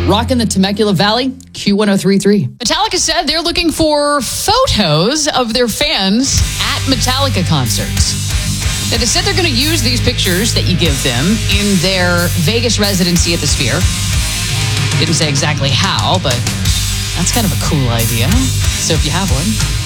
Rocking the Temecula Valley, Q1033. Metallica said they're looking for photos of their fans at Metallica concerts. They said they're going to use these pictures that you give them in their Vegas residency at the Sphere. Didn't say exactly how, but that's kind of a cool idea. So if you have one,